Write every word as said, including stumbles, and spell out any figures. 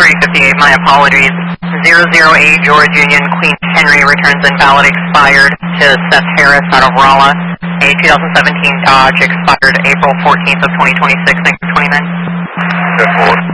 three fifty-eight, my apologies. zero zero eight George Union, Queen Henry returns invalid, expired to Seth Harris out of Rolla. A twenty seventeen Dodge, expired April fourteenth of twenty twenty-six, thanks for twenty-nine. Good forward.